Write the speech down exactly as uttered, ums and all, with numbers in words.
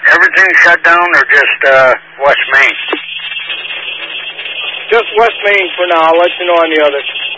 everything shut down or just uh, West Main? Just West Main for now. I'll let you know on the others.